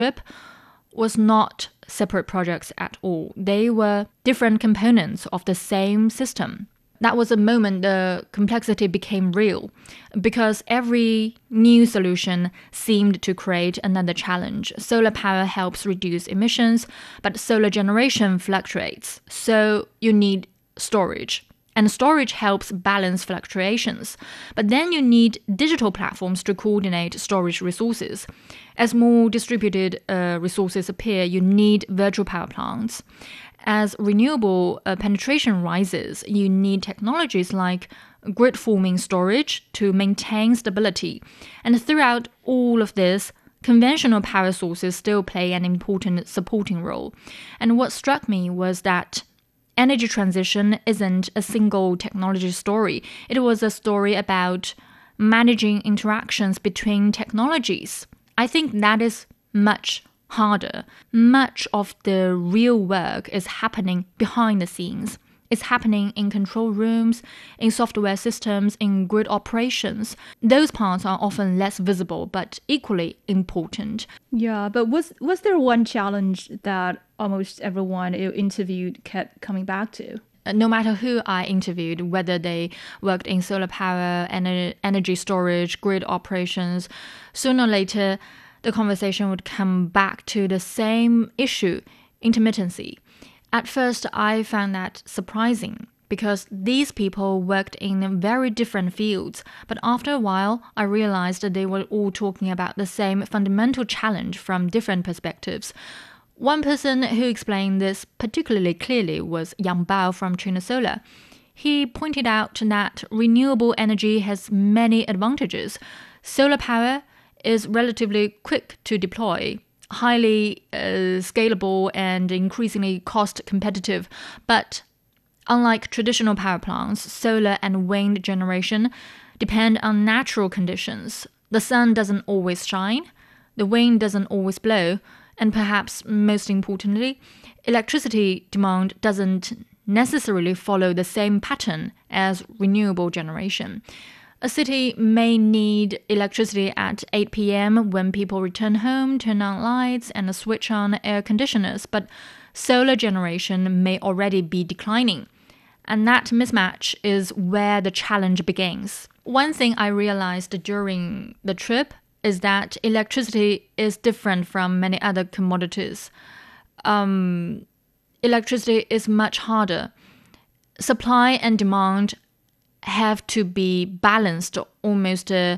trip was not separate projects at all. They were different components of the same system. That was a moment the complexity became real, because every new solution seemed to create another challenge. Solar power helps reduce emissions, but solar generation fluctuates, so you need storage. And storage helps balance fluctuations. But then you need digital platforms to coordinate storage resources. As more distributed resources appear, you need virtual power plants. As renewable penetration rises, you need technologies like grid-forming storage to maintain stability. And throughout all of this, conventional power sources still play an important supporting role. And what struck me was that energy transition isn't a single technology story. It was a story about managing interactions between technologies. I think that is much harder. Much of the real work is happening behind the scenes. It's happening in control rooms, in software systems, in grid operations. Those parts are often less visible, but equally important. Yeah, but was there one challenge that almost everyone you interviewed kept coming back to? No matter who I interviewed, whether they worked in solar power, energy storage, grid operations, sooner or later, the conversation would come back to the same issue, intermittency. At first, I found that surprising because these people worked in very different fields. But after a while, I realized that they were all talking about the same fundamental challenge from different perspectives. One person who explained this particularly clearly was Yang Bao from China Solar. He pointed out that renewable energy has many advantages. Solar power is relatively quick to deploy, highly scalable and increasingly cost competitive. But unlike traditional power plants, solar and wind generation depend on natural conditions. The sun doesn't always shine, the wind doesn't always blow, and perhaps most importantly, electricity demand doesn't necessarily follow the same pattern as renewable generation. A city may need electricity at 8 p.m. when people return home, turn on lights, and switch on air conditioners, but solar generation may already be declining. And that mismatch is where the challenge begins. One thing I realized during the trip is that electricity is different from many other commodities. Electricity is much harder. Supply and demand have to be balanced almost very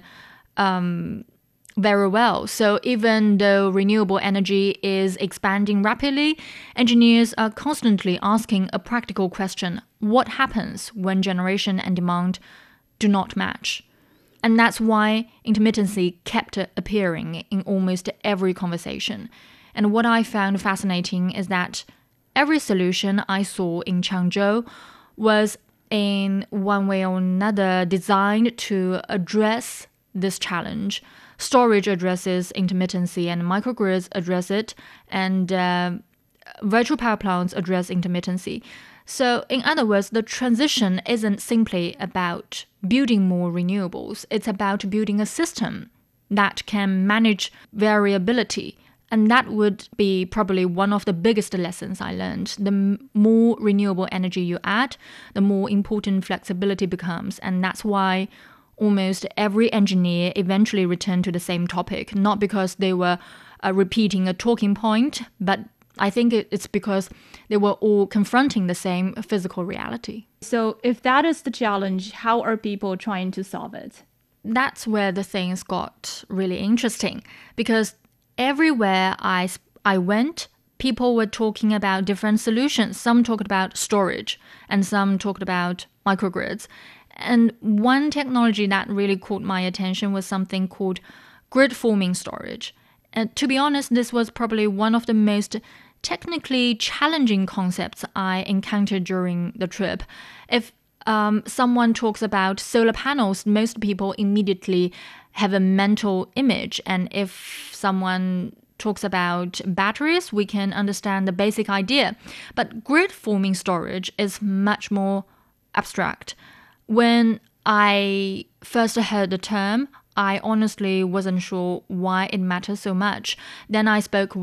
well. So even though renewable energy is expanding rapidly, engineers are constantly asking a practical question: what happens when generation and demand do not match? And that's why intermittency kept appearing in almost every conversation. And what I found fascinating is that every solution I saw in Changzhou was in one way or another designed to address this challenge. Storage addresses intermittency and microgrids address it, and virtual power plants address intermittency. So in other words, the transition isn't simply about building more renewables. It's about building a system that can manage variability. And that would be probably one of the biggest lessons I learned. The more renewable energy you add, the more important flexibility becomes. And that's why almost every engineer eventually returned to the same topic, not because they were repeating a talking point, but I think it's because they were all confronting the same physical reality. So if that is the challenge, how are people trying to solve it? That's where the things got really interesting, because everywhere I went, people were talking about different solutions. Some talked about storage, and some talked about microgrids. And one technology that really caught my attention was something called grid-forming storage. And to be honest, this was probably one of the most technically challenging concepts I encountered during the trip. If someone talks about solar panels, most people immediately have a mental image. And if someone talks about batteries, we can understand the basic idea. But grid-forming storage is much more abstract. When I first heard the term, I honestly wasn't sure why it matters so much. Then I spoke